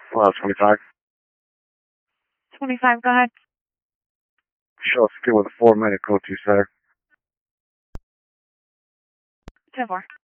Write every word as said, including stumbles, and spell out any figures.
Well, twenty-five. twenty-five, go ahead. Show skill with a four minute go to, sir. ten four.